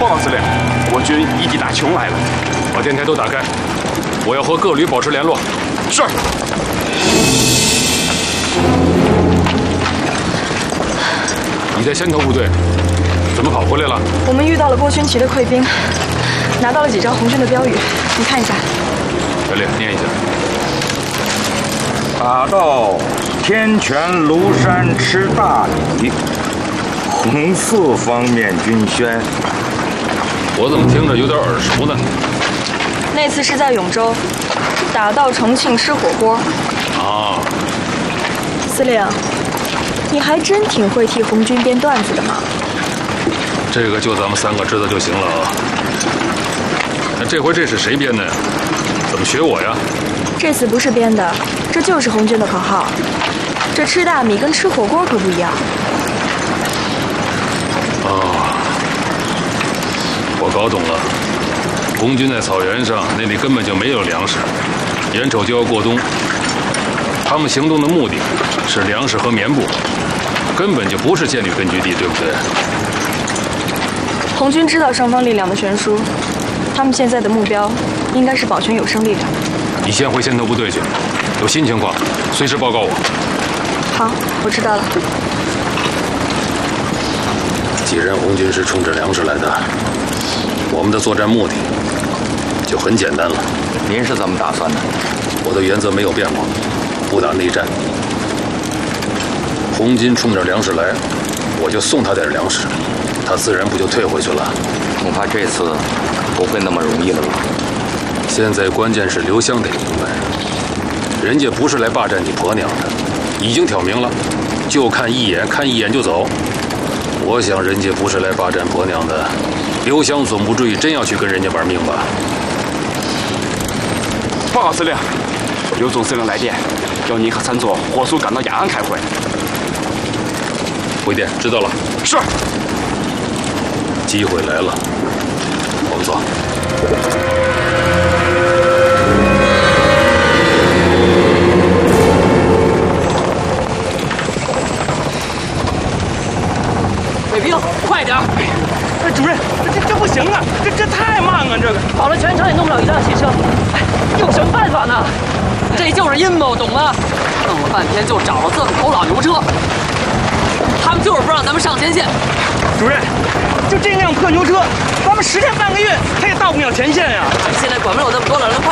报告司令，我军已抵达邛崃了， 把电台都打开，我要和各旅保持联络。 是。 你在先头部队，怎么跑回来了？ 我们遇到了郭勋旗的溃兵，拿到了几张红军的标语，你看一下。 小烈，念一下。 打到天泉庐山吃大米，红四方面军宣。 我怎么听着有点耳熟呢？ 那次是在永州，打到重庆吃火锅。 啊， 司令，你还真挺会替红军编段子的嘛。 这个就咱们3个知道就行了啊。那这回这是谁编的呀？怎么学我呀？ 这次不是编的，这就是红军的口号。这吃大米跟吃火锅可不一样。 哦，我搞懂了。红军在草原上，那里根本就没有粮食，眼瞅就要过冬。他们行动的目的是粮食和棉布，根本就不是建立根据地，对不对？ 红军知道双方力量的悬殊，他们现在的目标应该是保全有生力量。 你先回先头部队去，有新情况随时报告我。 好，我知道了。 既然红军是冲着粮食来的，我们的作战目的就很简单了。 您是怎么打算的？ 我的原则没有变过，不打内战。红军冲着粮食来，我就送他点粮食，他自然不就退回去了。 恐怕这次不会那么容易了吧？ 现在关键是刘湘得明白，人家不是来霸占你婆娘的，已经挑明了，就看一眼就走。我想人家不是来霸占婆娘的，刘湘总不至于真要去跟人家玩命吧？ 报告司令，刘总司令来电，要您和参佐火速赶到雅安开会。 回电，知道了。 是。 机会来了，我们走。 卫兵，快点！ 哎，主任，这不行啊，这太慢了，这个跑了全程也弄不了一辆汽车，有什么办法呢？这就是阴谋，懂吗？弄了半天就找了这么头老牛车，他们就是不让咱们上前线。 主任，就这辆破牛车，咱们10天半个月，它也到不了前线呀。 现在管不了那么多了，人快！